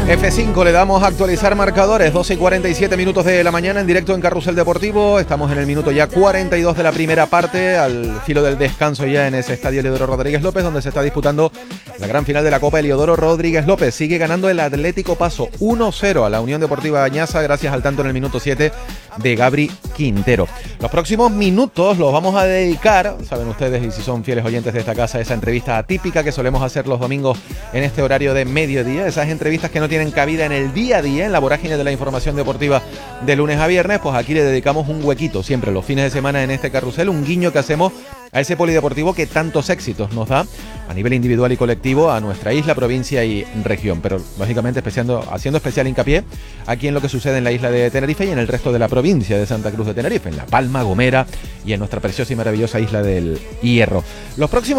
F5, le damos a actualizar marcadores, 12 y 47 minutos de la mañana en directo en Carrusel Deportivo. Estamos en el minuto ya 42 de la primera parte, al filo del descanso ya en ese estadio Eliodoro Rodríguez López, donde se está disputando la gran final de la Copa Eliodoro Rodríguez López. Sigue ganando el Atlético Paso 1-0 a la Unión Deportiva Añaza, gracias al tanto en el minuto 7 de Gabri Quintero. Los próximos minutos los vamos a dedicar, saben ustedes, y si son fieles oyentes de esta casa, esa entrevista atípica que solemos hacer los domingos en este horario de mediodía, esas entrevistas que no tienen cabida en el día a día, en la vorágine de la información deportiva de lunes a viernes. Pues aquí le dedicamos un huequito siempre los fines de semana en este carrusel, un guiño que hacemos a ese polideportivo que tantos éxitos nos da a nivel individual y colectivo a nuestra isla, provincia y región, pero lógicamente haciendo especial hincapié aquí en lo que sucede en la isla de Tenerife y en el resto de la provincia de Santa Cruz de Tenerife, en La Palma, Gomera y en nuestra preciosa y maravillosa isla del Hierro. Los próximos